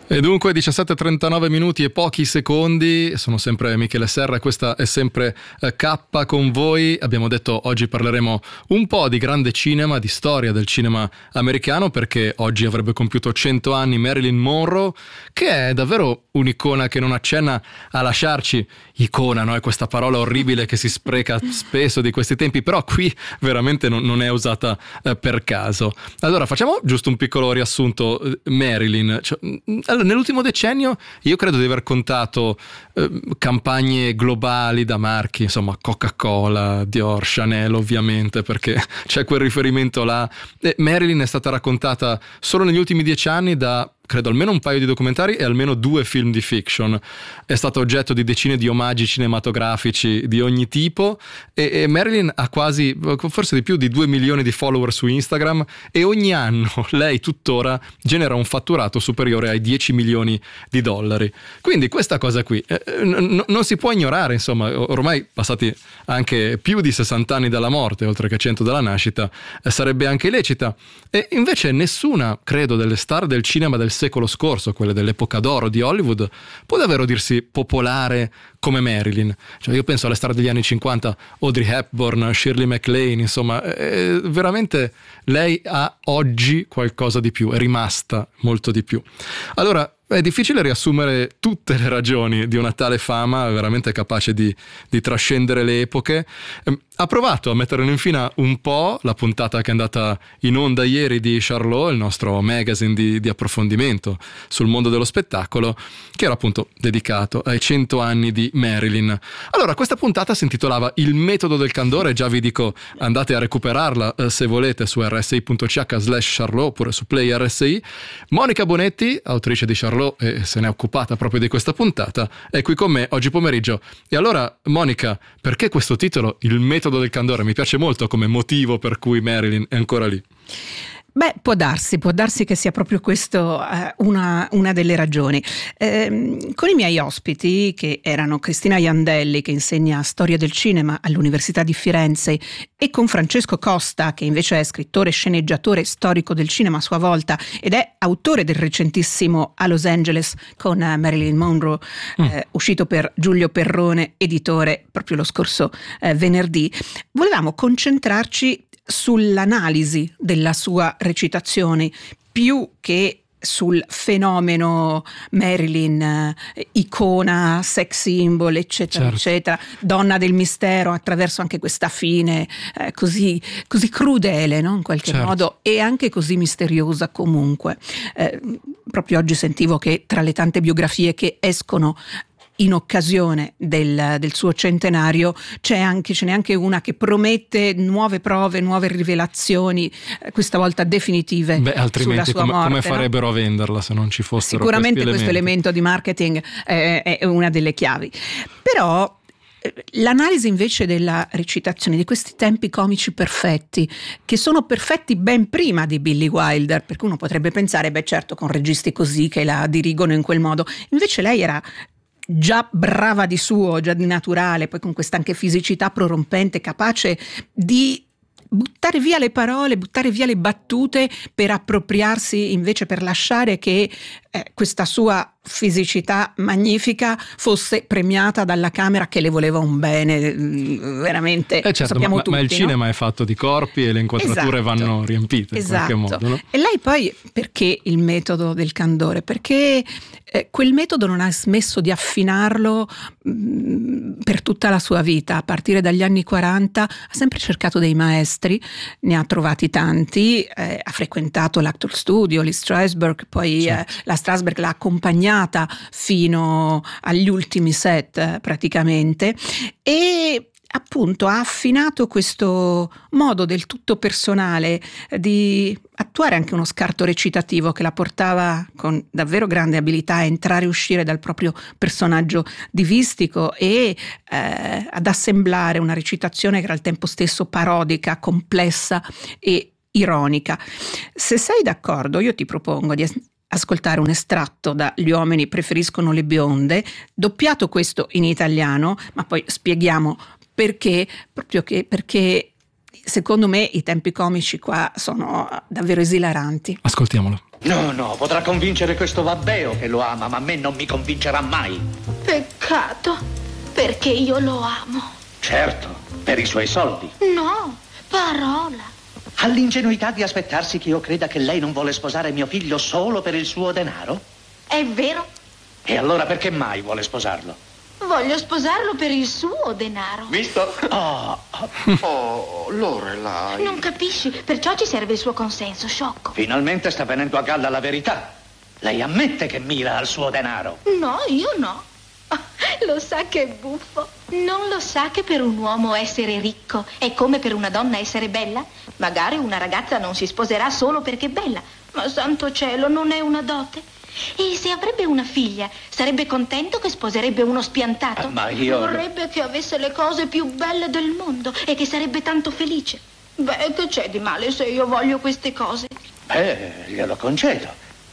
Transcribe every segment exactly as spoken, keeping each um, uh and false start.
E dunque diciassette e trentanove minuti e pochi secondi, sono sempre Michele Serra e questa è sempre eh, K con voi. Abbiamo detto oggi parleremo un po' di grande cinema, di storia del cinema americano, perché oggi avrebbe compiuto cento anni Marilyn Monroe, che è davvero un'icona che non accenna a lasciarci. Icona, no? È questa parola orribile che si spreca spesso di questi tempi, però qui veramente non, non è usata eh, per caso. Allora facciamo giusto un piccolo riassunto. Marilyn, cioè, nell'ultimo decennio io credo di aver contato eh, campagne globali da marchi, insomma Coca-Cola, Dior, Chanel ovviamente, perché c'è quel riferimento là. E Marilyn è stata raccontata solo negli ultimi dieci anni da credo almeno un paio di documentari e almeno due film di fiction. È stato oggetto di decine di omaggi cinematografici di ogni tipo e, e Marilyn ha quasi, forse di più di due milioni di follower su Instagram e ogni anno lei tuttora genera un fatturato superiore ai dieci milioni di dollari. Quindi questa cosa qui eh, n- non si può ignorare, insomma, ormai passati anche più di sessanta anni dalla morte, oltre che cento dalla nascita, eh, sarebbe anche lecita. E invece nessuna, credo, delle star del cinema del secolo scorso, quelle dell'epoca d'oro di Hollywood, può davvero dirsi popolare come Marilyn. Cioè io penso alle star degli anni cinquanta, Audrey Hepburn, Shirley MacLaine, insomma, eh, veramente lei ha oggi qualcosa di più, è rimasta molto di più. Allora, è difficile riassumere tutte le ragioni di una tale fama, veramente capace di, di trascendere le epoche. Eh, ha provato a metterlo in fila un po' la puntata che è andata in onda ieri di Charlot, il nostro magazine di, di approfondimento sul mondo dello spettacolo, che era appunto dedicato ai cento anni di Marilyn. Allora, questa puntata si intitolava Il metodo del candore, già vi dico andate a recuperarla eh, se volete su rsi.ch slash Charlot oppure su Play R S I. Monica Bonetti, autrice di Charlot e se ne è occupata proprio di questa puntata, è qui con me oggi pomeriggio. E allora, Monica, perché questo titolo, Il metodo del candore? Mi piace molto come motivo per cui Marilyn è ancora lì. Beh, può darsi, può darsi che sia proprio questo eh, una, una delle ragioni. Eh, con i miei ospiti, che erano Cristina Iandelli, che insegna storia del cinema all'Università di Firenze, e con Francesco Costa, che invece è scrittore, sceneggiatore, storico del cinema a sua volta, ed è autore del recentissimo A Los Angeles con uh, Marilyn Monroe, mm. eh, uscito per Giulio Perrone, editore, proprio lo scorso eh, venerdì, volevamo concentrarci sull'analisi della sua recitazione più che sul fenomeno Marilyn, eh, icona, sex symbol, eccetera, certo. eccetera, donna del mistero, attraverso anche questa fine eh, così, così crudele, no? In qualche certo. modo, e anche così misteriosa comunque. Eh, proprio oggi sentivo che tra le tante biografie che escono in occasione del, del suo centenario c'è anche, ce n'è anche una che promette nuove prove, nuove rivelazioni, eh, questa volta definitive. Beh, altrimenti sulla sua come, morte, come farebbero no? a venderla se non ci fossero sicuramente questo elementi. elemento di marketing eh, è una delle chiavi, però l'analisi invece della recitazione di questi tempi comici perfetti, che sono perfetti ben prima di Billie Wilder, perché uno potrebbe pensare, beh certo, con registi così che la dirigono in quel modo, invece lei era già brava di suo, già di naturale, poi con questa anche fisicità prorompente, capace di buttare via le parole, buttare via le battute per appropriarsi, invece per lasciare che eh, questa sua fisicità magnifica fosse premiata dalla camera che le voleva un bene, veramente, eh certo, sappiamo ma, tutti, ma il no? cinema è fatto di corpi e le inquadrature esatto. vanno riempite esatto. in qualche modo, no? E lei poi, perché il metodo del candore? Perché eh, quel metodo non ha smesso di affinarlo mh, per tutta la sua vita. A partire dagli anni quaranta ha sempre cercato dei maestri, ne ha trovati tanti, eh, ha frequentato l'Actor Studio, Lee Strasberg, poi certo. eh, la Strasberg l'ha accompagnata fino agli ultimi set eh, praticamente, e appunto ha affinato questo modo del tutto personale eh, di attuare anche uno scarto recitativo che la portava con davvero grande abilità a entrare e uscire dal proprio personaggio divistico e eh, ad assemblare una recitazione che era al tempo stesso parodica, complessa e ironica. Se sei d'accordo, io ti propongo di ascoltare un estratto da Gli uomini preferiscono le bionde, doppiato questo in italiano, ma poi spieghiamo perché, proprio che, perché secondo me i tempi comici qua sono davvero esilaranti. Ascoltiamolo. No, no, potrà convincere questo babbeo che lo ama, ma a me non mi convincerà mai. Peccato, perché io lo amo. Certo, per i suoi soldi. No, parola. Ha l'ingenuità di aspettarsi che io creda che lei non vuole sposare mio figlio solo per il suo denaro? È vero? E allora perché mai vuole sposarlo? Voglio sposarlo per il suo denaro. Visto? Oh, Oh, Lorelai. Non capisci? Perciò ci serve il suo consenso, sciocco. finalmente sta venendo a galla la verità. Lei ammette che mira al suo denaro. No, io no. Lo sa che è buffo. Non lo sa che per un uomo essere ricco è come per una donna essere bella? Magari una ragazza non si sposerà solo perché è bella, ma santo cielo, non è una dote. E se avrebbe una figlia, sarebbe contento che sposerebbe uno spiantato? Ah, ma io... Vorrebbe che avesse le cose più belle del mondo e che sarebbe tanto felice. Beh, che c'è di male se io voglio queste cose? Eh, glielo concedo.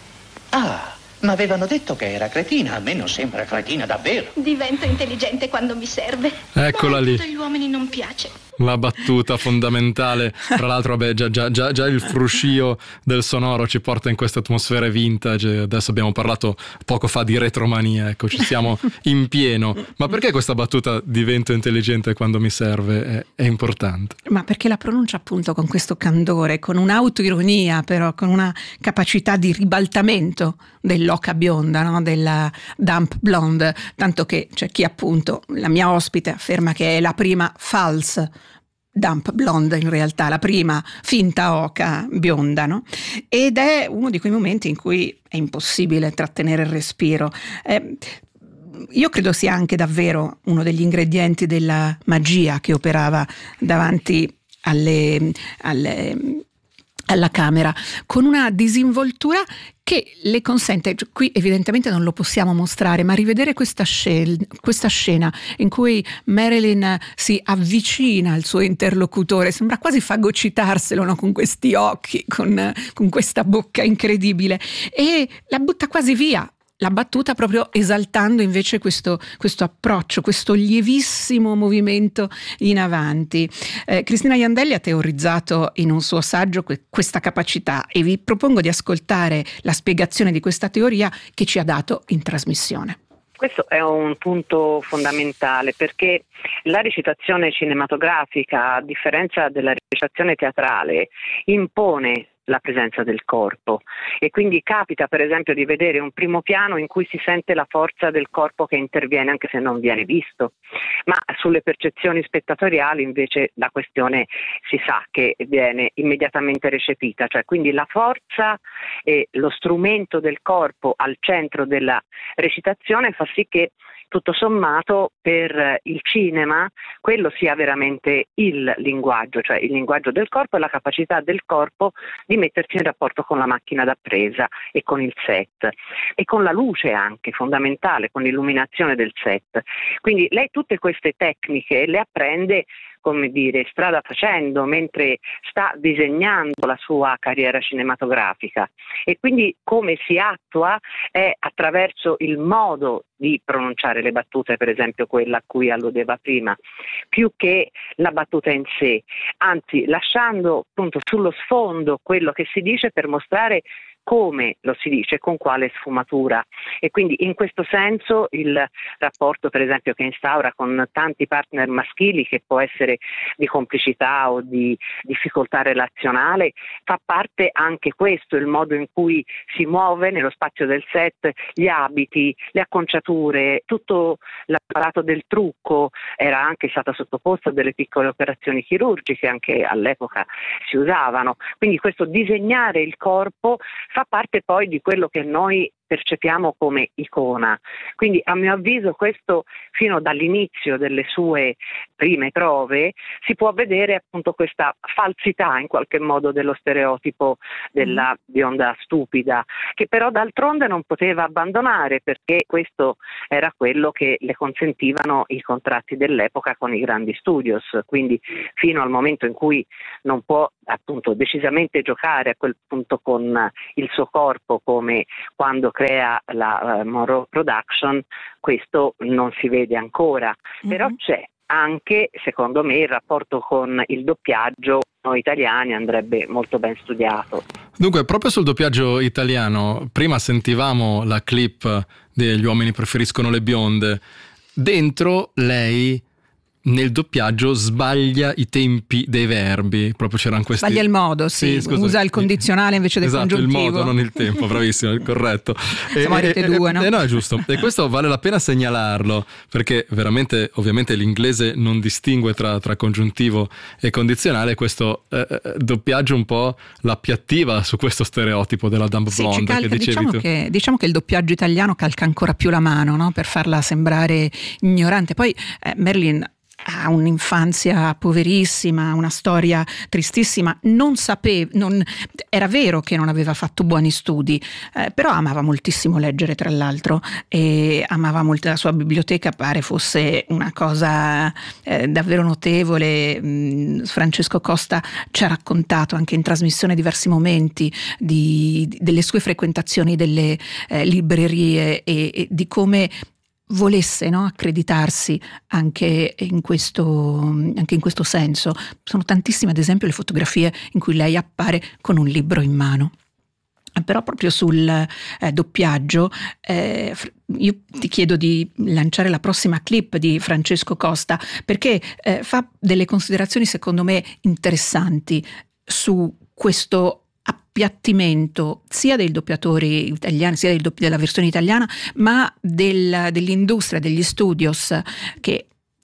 Ah, ma avevano detto che era cretina. A me non sembra cretina davvero. Divento intelligente quando mi serve. Eccola ma a lì. tutti gli uomini non piace. La battuta fondamentale. Tra l'altro, vabbè, già, già, già, già il fruscio del sonoro ci porta in queste atmosfere vintage. Adesso abbiamo parlato poco fa di retromania, ecco, ci siamo in pieno. Ma perché questa battuta divento intelligente quando mi serve è, è importante? Ma perché la pronuncia appunto con questo candore, con un'autoironia, però con una capacità di ribaltamento dell'oca bionda, no? Della dump blonde, tanto che c'è chi appunto, la mia ospite, afferma che è la prima false dump blonde, in realtà la prima finta oca bionda, no? Ed è uno di quei momenti in cui è impossibile trattenere il respiro. Eh, io credo sia anche davvero uno degli ingredienti della magia che operava davanti alle, alle alla camera, con una disinvoltura che le consente, qui evidentemente non lo possiamo mostrare, ma rivedere questa scena, questa scena in cui Marilyn si avvicina al suo interlocutore, sembra quasi fagocitarselo, no? Con questi occhi, con, con questa bocca incredibile, e la butta quasi via. La battuta proprio esaltando invece questo, questo approccio, questo lievissimo movimento in avanti. Eh, Cristina Iandelli ha teorizzato in un suo saggio que- questa capacità e vi propongo di ascoltare la spiegazione di questa teoria che ci ha dato in trasmissione. Questo è un punto fondamentale perché la recitazione cinematografica, a differenza della recitazione teatrale, impone la presenza del corpo e quindi capita per esempio di vedere un primo piano in cui si sente la forza del corpo che interviene anche se non viene visto, ma sulle percezioni spettatoriali invece la questione si sa che viene immediatamente recepita, cioè quindi la forza e lo strumento del corpo al centro della recitazione fa sì che tutto sommato per il cinema quello sia veramente il linguaggio, cioè il linguaggio del corpo e la capacità del corpo di mettersi in rapporto con la macchina da presa e con il set e con la luce anche fondamentale, con l'illuminazione del set. Quindi lei tutte queste tecniche le apprende, come dire, strada facendo, mentre sta disegnando la sua carriera cinematografica, e quindi come si attua è attraverso il modo di pronunciare le battute, per esempio quella a cui alludeva prima, più che la battuta in sé, anzi lasciando appunto sullo sfondo quello che si dice per mostrare come lo si dice, con quale sfumatura, e quindi in questo senso il rapporto per esempio che instaura con tanti partner maschili, che può essere di complicità o di difficoltà relazionale, fa parte anche questo, il modo in cui si muove nello spazio del set, gli abiti, le acconciature, tutto l'apparato del trucco. Era anche stata sottoposta a delle piccole operazioni chirurgiche, anche all'epoca si usavano, quindi questo disegnare il corpo fa parte poi di quello che noi percepiamo come icona. Quindi a mio avviso questo, fino dall'inizio delle sue prime prove, si può vedere appunto questa falsità in qualche modo dello stereotipo della bionda stupida, che però d'altronde non poteva abbandonare, perché questo era quello che le consentivano i contratti dell'epoca con i grandi studios. Quindi fino al momento in cui non può appunto decisamente giocare a quel punto con il suo corpo, come quando crea la uh, Monroe Production, questo non si vede ancora, mm-hmm. però c'è. anche, secondo me, il rapporto con il doppiaggio noi italiani andrebbe molto ben studiato. Dunque, proprio sul doppiaggio italiano, prima sentivamo la clip degli uomini preferiscono le bionde. Dentro lei nel doppiaggio sbaglia i tempi dei verbi, proprio c'erano questi... Sbaglia il modo, sì, sì scusa, usa il condizionale invece del esatto, congiuntivo. Il modo, non il tempo, bravissimo, corretto. Siamo a rete due, no? Eh, no, è giusto. E questo vale la pena segnalarlo, perché veramente, ovviamente l'inglese non distingue tra, tra congiuntivo e condizionale, questo eh, doppiaggio un po' l'appiattiva su questo stereotipo della dumb sì, blonde calca, che dicevi diciamo tu. Che, diciamo che il doppiaggio italiano calca ancora più la mano, no? Per farla sembrare ignorante. Poi eh, Marilyn ha un'infanzia poverissima, una storia tristissima, non sapeva, non, era vero che non aveva fatto buoni studi, eh, però amava moltissimo leggere, tra l'altro, e amava molto la sua biblioteca, pare fosse una cosa eh, davvero notevole. Mm, Francesco Costa ci ha raccontato anche in trasmissione diversi momenti di, di, delle sue frequentazioni delle eh, librerie e, e di come volesse, no, accreditarsi anche in questo, anche in questo senso. Sono tantissime, ad esempio, le fotografie in cui lei appare con un libro in mano. Però proprio sul eh, doppiaggio eh, io ti chiedo di lanciare la prossima clip di Francesco Costa, perché eh, fa delle considerazioni secondo me interessanti su questo appiattimento sia dei doppiatori italiani, sia del dopp- della versione italiana, ma del, dell'industria, degli studios che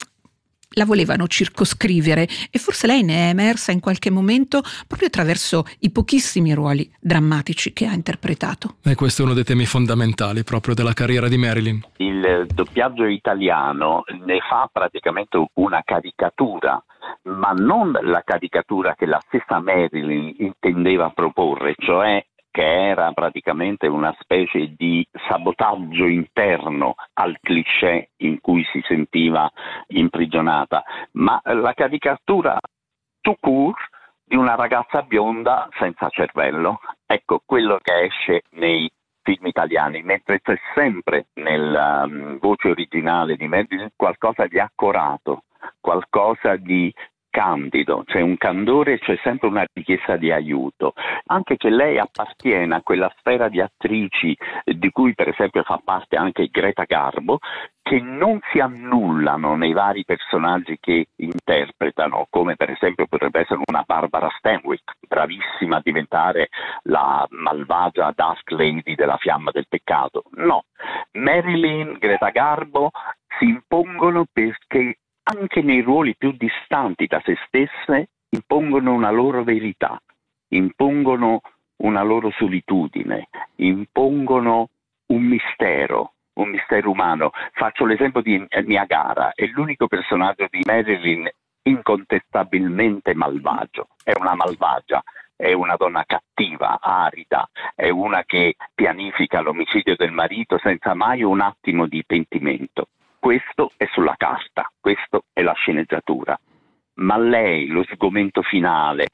la volevano circoscrivere, e forse lei ne è emersa in qualche momento proprio attraverso i pochissimi ruoli drammatici che ha interpretato. E questo è uno dei temi fondamentali proprio della carriera di Marilyn. Il doppiaggio italiano ne fa praticamente una caricatura, ma non la caricatura che la stessa Marilyn intendeva proporre, cioè che era praticamente una specie di sabotaggio interno al cliché in cui si sentiva imprigionata, ma la caricatura tout court di una ragazza bionda senza cervello. Ecco quello che esce nei film italiani, mentre c'è sempre nella um, voce originale di Marilyn qualcosa di accorato, qualcosa di candido, c'è un candore, c'è sempre una richiesta di aiuto, anche che lei appartiene a quella sfera di attrici di cui per esempio fa parte anche Greta Garbo, che non si annullano nei vari personaggi che interpretano, come per esempio potrebbe essere una Barbara Stanwyck, bravissima a diventare la malvagia Dusk Lady della Fiamma del Peccato. No, Marilyn, Greta Garbo si impongono perché anche nei ruoli più distanti da se stesse impongono una loro verità, impongono una loro solitudine, impongono un mistero, un mistero umano. Faccio l'esempio di Niagara, è l'unico personaggio di Marilyn incontestabilmente malvagio, è una malvagia, è una donna cattiva, arida, è una che pianifica l'omicidio del marito senza mai un attimo di pentimento. Questo è sulla carta, questo è la sceneggiatura, ma lei, lo sgomento finale,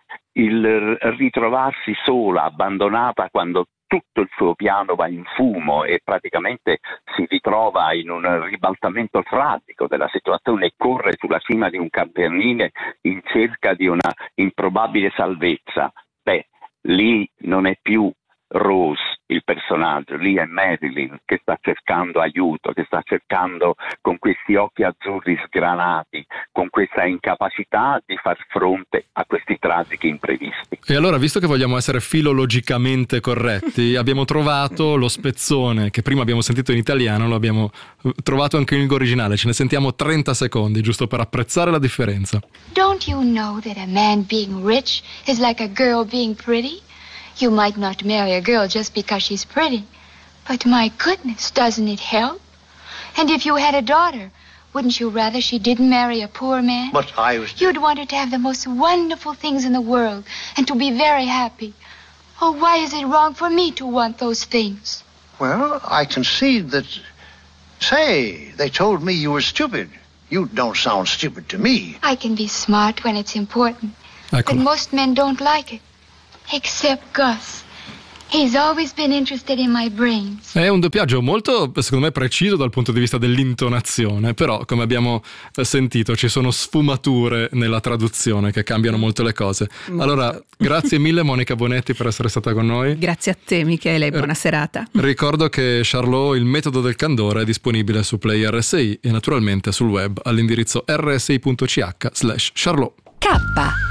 il ritrovarsi sola, abbandonata quando tutto il suo piano va in fumo e praticamente si ritrova in un ribaltamento tragico della situazione e corre sulla cima di un campanile in cerca di una improbabile salvezza, beh, lì non è più Rose il personaggio, lì è Marilyn che sta cercando aiuto, che sta cercando con questi occhi azzurri sgranati, con questa incapacità di far fronte a questi tragici imprevisti. E allora, visto che vogliamo essere filologicamente corretti, abbiamo trovato lo spezzone che prima abbiamo sentito in italiano, lo abbiamo trovato anche in lingua originale, ce ne sentiamo trenta secondi giusto per apprezzare la differenza. Don't you know that a man being rich is like a girl being pretty? You might not marry a girl just because she's pretty, but my goodness, doesn't it help? And if you had a daughter, wouldn't you rather she didn't marry a poor man? But I was... You'd want her to have the most wonderful things in the world and to be very happy. Oh, why is it wrong for me to want those things? Well, I concede that... Say, they told me you were stupid. You don't sound stupid to me. I can be smart when it's important, Ecco. but most men don't like it. Except Gus. He's always been interested in my brains. È un doppiaggio molto, secondo me, preciso dal punto di vista dell'intonazione, però come abbiamo sentito ci sono sfumature nella traduzione che cambiano molto le cose. Molto. Allora, grazie mille Monica Bonetti per essere stata con noi. Grazie a te Michele, buona serata. Ricordo che Charlot, il metodo del candore, è disponibile su Play R S I e naturalmente sul web all'indirizzo r s i punto c h slash Charlot. K